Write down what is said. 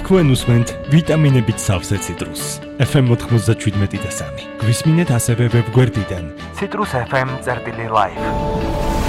თქვენ უსმენთ ვიტამინებით სავსე ციტრუსს. FM 97.3. გვისმინეთ ასევე ვებგვერდიდან citrusfm.live.